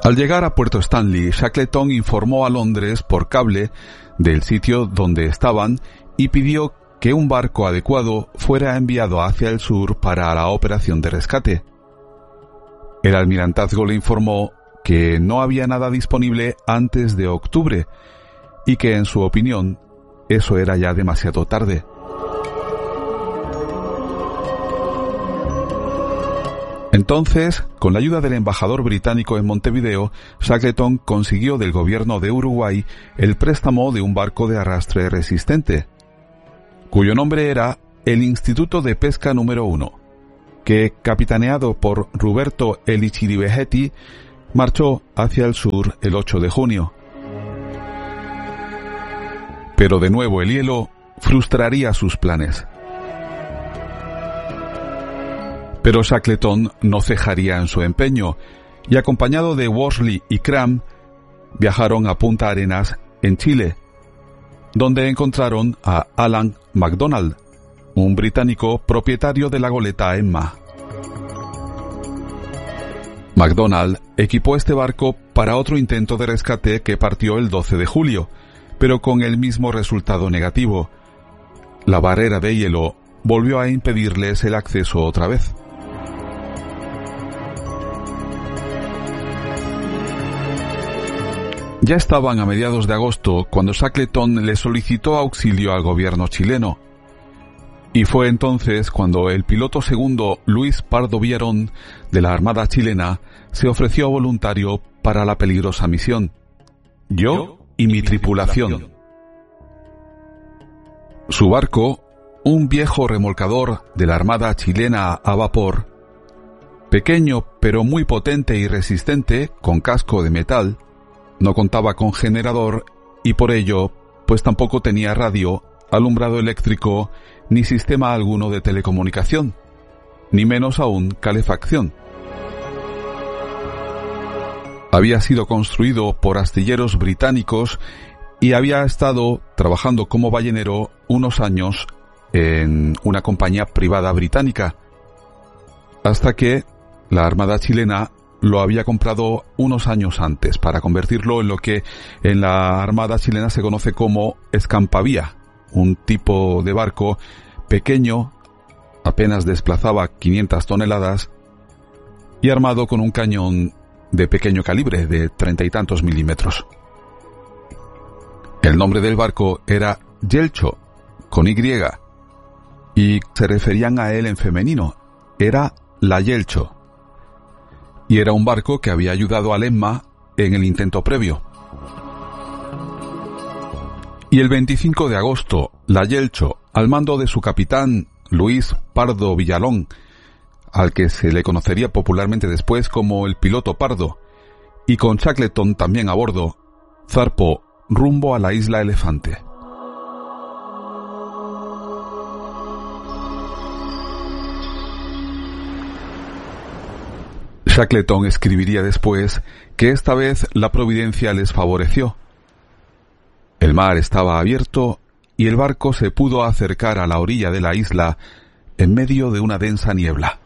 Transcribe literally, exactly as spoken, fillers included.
Al llegar a Puerto Stanley, Shackleton informó a Londres por cable del sitio donde estaban y pidió que un barco adecuado fuera enviado hacia el sur para la operación de rescate. El almirantazgo le informó que no había nada disponible antes de octubre y que, en su opinión, eso era ya demasiado tarde. Entonces, con la ayuda del embajador británico en Montevideo, Shackleton consiguió del gobierno de Uruguay el préstamo de un barco de arrastre resistente, cuyo nombre era el Instituto de Pesca número uno, que, capitaneado por Roberto Elici di Vegetti, marchó hacia el sur el ocho de junio. Pero de nuevo el hielo frustraría sus planes. Pero Shackleton no cejaría en su empeño, y acompañado de Worsley y Cram, viajaron a Punta Arenas, en Chile, donde encontraron a Alan MacDonald, un británico propietario de la goleta Emma. MacDonald equipó este barco para otro intento de rescate que partió el doce de julio, pero con el mismo resultado negativo. La barrera de hielo volvió a impedirles el acceso otra vez. Ya estaban a mediados de agosto cuando Shackleton le solicitó auxilio al gobierno chileno. Y fue entonces cuando el piloto segundo Luis Pardo Villarón, de la Armada chilena, se ofreció voluntario para la peligrosa misión. Yo y mi tripulación. Su barco, un viejo remolcador de la Armada chilena a vapor, pequeño pero muy potente y resistente, con casco de metal, no contaba con generador y por ello, pues tampoco tenía radio, alumbrado eléctrico, ni sistema alguno de telecomunicación, ni menos aún calefacción. Había sido construido por astilleros británicos y había estado trabajando como ballenero unos años en una compañía privada británica, hasta que la Armada chilena lo había comprado unos años antes para convertirlo en lo que en la Armada chilena se conoce como escampavía, un tipo de barco pequeño, apenas desplazaba quinientas toneladas y armado con un cañón de pequeño calibre de treinta y tantos milímetros. El nombre del barco era Yelcho, con Y, y se referían a él en femenino, era la Yelcho. Y era un barco que había ayudado al Emma en el intento previo. Y el veinticinco de agosto, la Yelcho, al mando de su capitán Luis Pardo Villalón, al que se le conocería popularmente después como el piloto Pardo, y con Shackleton también a bordo, zarpó rumbo a la isla Elefante. Shackleton escribiría después que esta vez la providencia les favoreció. El mar estaba abierto y el barco se pudo acercar a la orilla de la isla en medio de una densa niebla.